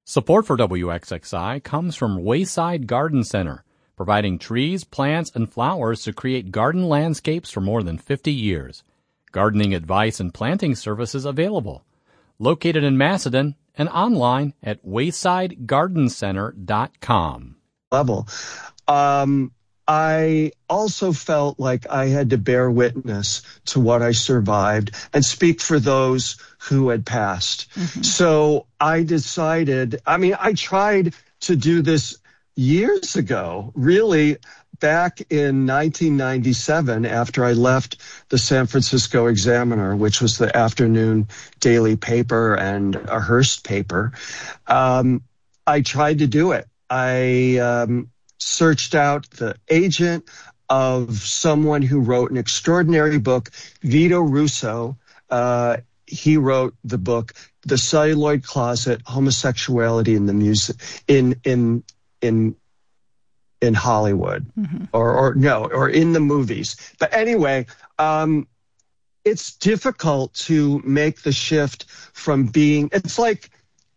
Support for WXXI comes from Wayside Garden Center, providing trees, plants, and flowers to create garden landscapes for more than 50 years. Gardening advice and planting services available. Located in Macedon and online at waysidegardencenter.com. Level. I also felt like I had to bear witness to what I survived and speak for those who had passed. Mm-hmm. So I decided, I tried to do this years ago, really back in 1997 after I left the San Francisco Examiner, which was the afternoon daily paper and a Hearst paper. I tried to do it. I searched out the agent of someone who wrote an extraordinary book, Vito Russo. He wrote the book, The Celluloid Closet: Homosexuality in the Music in Hollywood, mm-hmm. or in the movies. But anyway, it's difficult to make the shift from it's like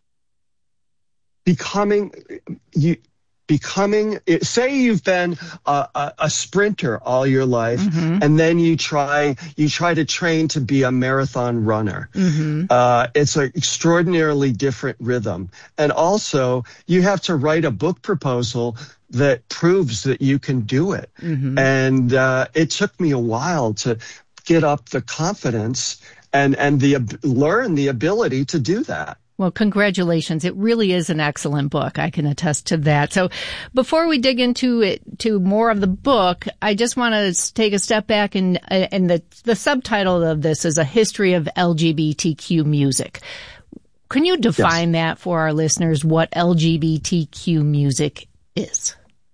say you've been a sprinter all your life, mm-hmm. and then you try to train to be a marathon runner. Mm-hmm. It's an extraordinarily different rhythm. And also you have to write a book proposal that proves that you can do it. Mm-hmm. And it took me a while to get up the confidence and learn the ability to do that. Well, congratulations. It really is an excellent book. I can attest to that. So before we dig into more of the book, I just want to take a step back and the subtitle of this is A History of LGBTQ Music. Can you define that for our listeners, what LGBTQ music is?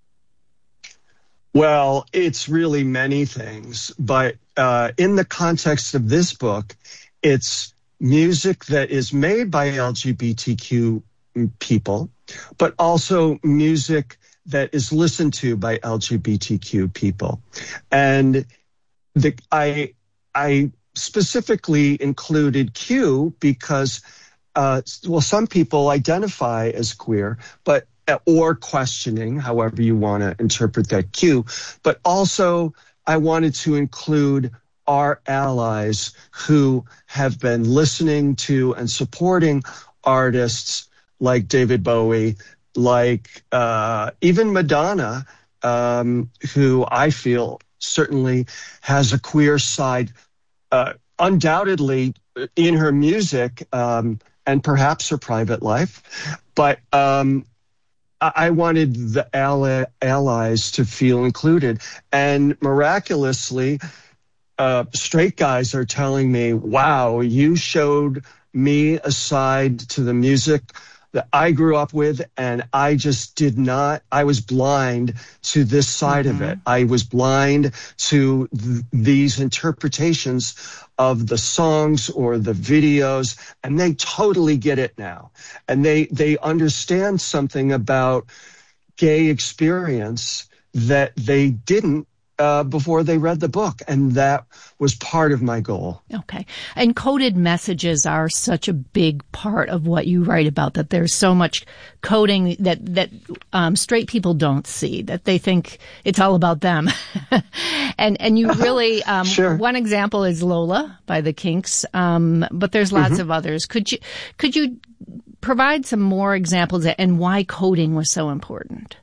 Well, it's really many things, but in the context of this book, it's music that is made by LGBTQ people, but also music that is listened to by LGBTQ people. And I specifically included Q because, some people identify as queer, or questioning, however you want to interpret that Q, but also I wanted to include our allies who have been listening to and supporting artists like David Bowie, like even Madonna, who I feel certainly has a queer side, undoubtedly in her music and perhaps her private life. But I wanted the allies to feel included. And miraculously, straight guys are telling me, wow, you showed me a side to the music that I grew up with, and I just I was blind to this side mm-hmm. of it. I was blind to these interpretations of the songs or the videos, and they totally get it now. And they understand something about gay experience that they didn't before they read the book. And that was part of my goal. Okay. And coded messages are such a big part of what you write about, that there's so much coding that straight people don't see, that they think it's all about them. and you really, sure. One example is Lola by the Kinks. But there's lots mm-hmm. of others. Could you provide some more examples and why coding was so important?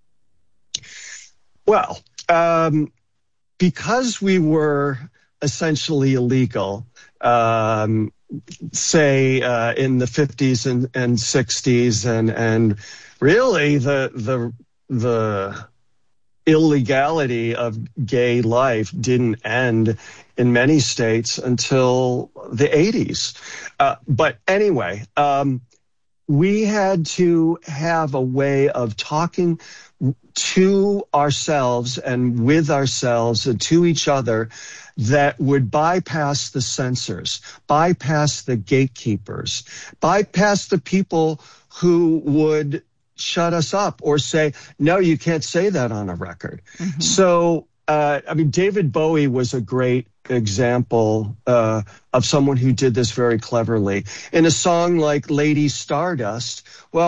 Well, because we were essentially illegal, say in the 50s and 60s, and really the illegality of gay life didn't end in many states until the 80s. But anyway, we had to have a way of talking to ourselves and with ourselves and to each other that would bypass the censors, bypass the gatekeepers, bypass the people who would shut us up or say, no, you can't say that on a record. Mm-hmm. So, David Bowie was a great example of someone who did this very cleverly. In a song like Lady Stardust, well,